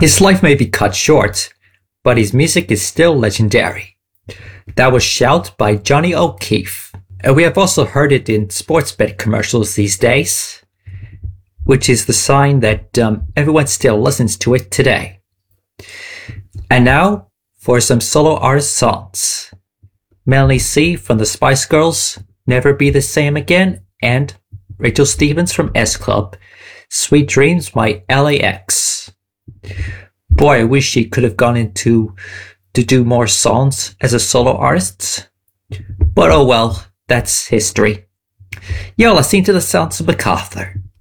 His life may be cut short, but his music is still legendary. That was Shout by Johnny O'Keefe. And we have also heard it in sports bet commercials these days, which is the sign that everyone still listens to it today. And now for some solo artist songs. Melanie C from the Spice Girls, Never Be the Same Again, and Rachel Stevens from S Club, Sweet Dreams by LAX. Boy, I wish she could have gone into to do more songs as a solo artist. But oh well, that's history. You're listening to the sounds of MacArthur.